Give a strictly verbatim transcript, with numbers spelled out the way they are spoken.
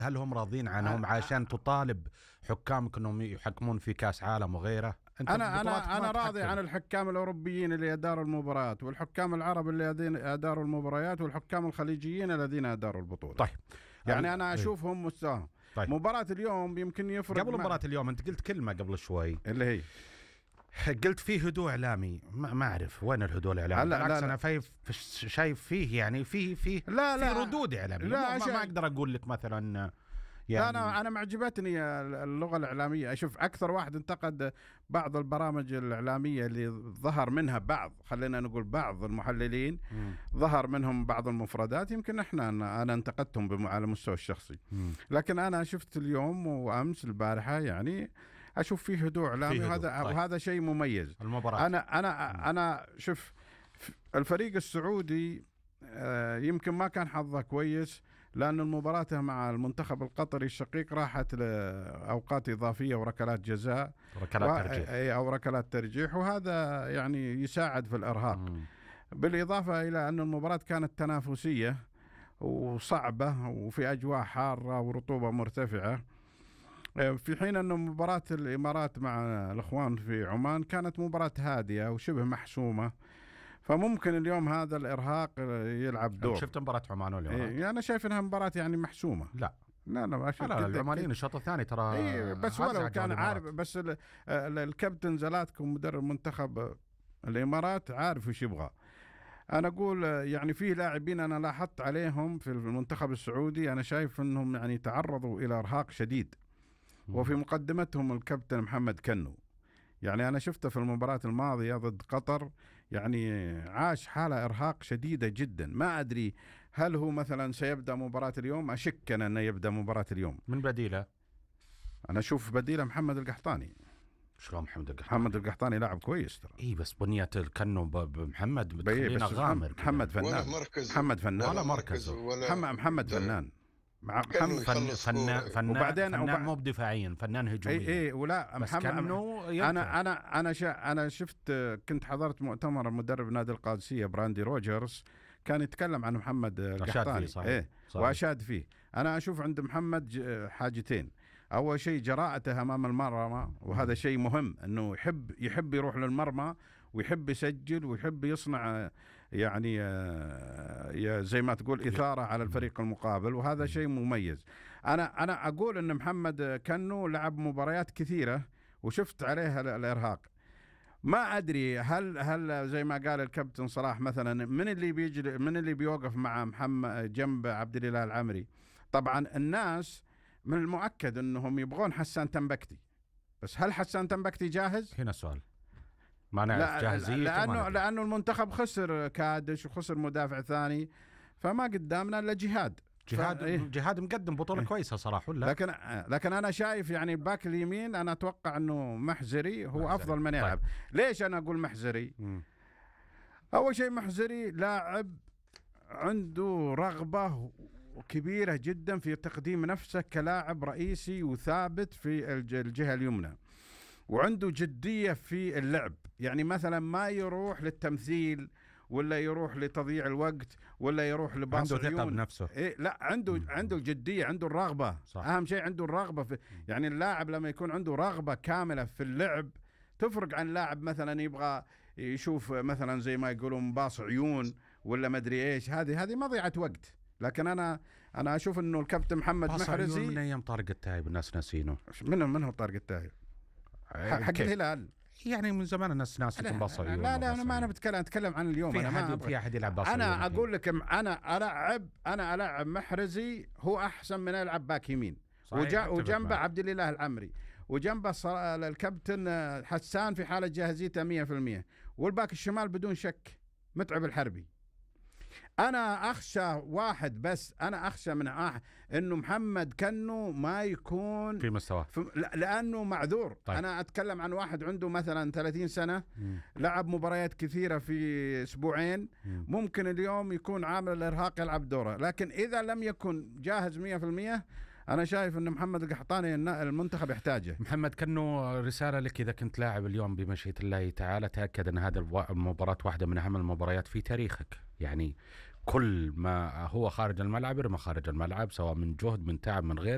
هل هم راضين عنهم عشان تطالب حكامك انهم يحكمون في كاس عالم وغيره؟ انت انا انا انا راضي عن الحكام الاوروبيين اللي اداروا المباريات، والحكام العرب اللي اداروا المباريات، والحكام الخليجيين الذين اداروا البطوله. طيب يعني انا اشوفهم مستواهم. طيب. مباراة اليوم يمكن يفرق. قبل مباراة اليوم انت قلت كلمة قبل شوي اللي هي قلت فيه هدوء اعلامي. ما اعرف وين الهدوء الاعلامي. لا بالعكس لا انا فايف شايف فيه يعني فيه فيه لا لا في ردود اعلاميه. لا ما, ما اقدر اقول لك مثلا يعني. انا انا معجبتني اللغه الاعلاميه. اشوف اكثر واحد انتقد بعض البرامج الاعلاميه اللي ظهر منها بعض، خلينا نقول بعض المحللين م. ظهر منهم بعض المفردات. يمكن احنا انا انتقدتهم على المستوى الشخصي، م. لكن انا شفت اليوم وامس البارحه يعني اشوف فيه هدوء اعلامي، وهذا طيب. وهذا شيء مميز. المباراة انا انا م. انا شوف الفريق السعودي يمكن ما كان حظه كويس، لأن المباراة مع المنتخب القطري الشقيق راحت لأوقات إضافية وركلات جزاء ركلات و... ترجيح أو ركلات ترجيح، وهذا يعني يساعد في الإرهاق. مم. بالإضافة إلى أن المباراة كانت تنافسية وصعبة وفي أجواء حارة ورطوبة مرتفعة، في حين أن مباراة الإمارات مع الإخوان في عمان كانت مباراة هادية وشبه محسومة. فممكن اليوم هذا الإرهاق يلعب دور. شفت مباراة عمان والإمارات؟ إيه أنا شايف إنها مباراة يعني محسومة. لا لا لا ما لا العمانيين الشوط الثاني ترى إيه بس ولو كان عارف، بس الكابتن زلاتكو مدرب منتخب الإمارات عارف وش يبغى. أنا أقول يعني فيه لاعبين أنا لاحظت عليهم في المنتخب السعودي، أنا شايف أنهم يعني تعرضوا إلى إرهاق شديد، وفي مقدمتهم الكابتن محمد كنو. يعني أنا شفته في المباراة الماضية ضد قطر، يعني عاش حالة إرهاق شديدة جدا. ما أدري هل هو مثلا سيبدأ مباراة اليوم؟ أشك أنا أنه يبدأ مباراة اليوم. من بديله؟ أنا أشوف بديله محمد القحطاني. شلون محمد القحطاني؟ محمد القحطاني لاعب كويس ترى. إيه بس بنية الكنو بمحمد بتخلينا غامر. محمد فنان. محمد فنان ولا مركزه. محمد محمد فنان. مع محمد فن فنان فنان وبعدين فنان مو بدفاعيا، فنان هجوميا. اي اي ولا محمد انا انا انا شا انا شفت كنت حضرت مؤتمر مدرب نادي القادسيه براندي روجرز، كان يتكلم عن محمد القحطاني ايه واشاد فيه. انا اشوف عند محمد حاجتين. اول شيء جراءته امام المرمى، وهذا شيء مهم، انه يحب يحب يروح للمرمى ويحب يسجل ويحب يصنع يعني زي ما تقول إثارة على الفريق المقابل، وهذا شيء مميز. أنا أنا أقول أن محمد كنو لعب مباريات كثيرة وشفت عليها الإرهاق. ما أدري هل هل زي ما قال الكابتن صلاح مثلا من اللي بيجي من اللي بيوقف مع محمد جنب عبد الإله العمري. طبعا الناس من المؤكد أنهم يبغون حسان تنبكتي، بس هل حسان تنبكتي جاهز؟ هنا سؤال ما نعرف جاهزيته. لأنه لأنه المنتخب خسر كادش وخسر مدافع ثاني، فما قدامنا إلا جهاد. جهاد ف... جهاد مقدم بطولة كويسة صراحة ولا؟ لكن لكن أنا شايف يعني الباك اليمين أنا أتوقع إنه محزري هو محزري. أفضل من يلعب. طيب. ليش أنا أقول محزري؟ م. أول شيء محزري لاعب عنده رغبة كبيرة جدا في تقديم نفسه كلاعب رئيسي وثابت في الجهة اليمنى، وعنده جدية في اللعب. يعني مثلا ما يروح للتمثيل ولا يروح لتضييع الوقت ولا يروح لباص عنده ثقة بنفسه. إيه لا عنده م- عنده الجدية، عنده الرغبة. صح. أهم شيء عنده الرغبة في يعني اللاعب لما يكون عنده رغبة كاملة في اللعب تفرق عن لاعب مثلا يبغى يشوف مثلا زي ما يقولون باص عيون ولا ما ادري ايش. هذه هذه مضيعة وقت. لكن انا انا اشوف انه الكابتن محمد محرزي من ايام طارق التايب الناس ناسينه. منه منه طارق التايب حق الهلال. يعني من زمان الناس ناس باص عيون. لا لا انا ما انا بتكلم اتكلم عن اليوم. انا ما في احد يلعب باص عيون. انا اقول لك انا العب انا العب محرزي هو احسن من يلعب باك يمين، وجنبه عبد الاله العمري، وجنبه الكابتن حسان في حالة جاهزيته مية بالمية، والباك الشمال بدون شك متعب الحربي. أنا أخشى واحد بس، أنا أخشى من آه إنه محمد كنو ما يكون في مستوى، لأنه معذور. طيب. أنا أتكلم عن واحد عنده مثلا ثلاثين سنة م. لعب مباريات كثيرة في أسبوعين م. ممكن اليوم يكون عامل الإرهاق يلعب دوره، لكن إذا لم يكن جاهز مية بالمية أنا شايف أن محمد القحطاني المنتخب يحتاجه. محمد كنو رسالة لك، إذا كنت لاعب اليوم بمشيئة الله تعالى تأكد أن هذه المباراة واحدة من أهم المباريات في تاريخك. يعني كل ما هو خارج الملعب يرمى خارج الملعب، سواء من جهد من تعب من غير.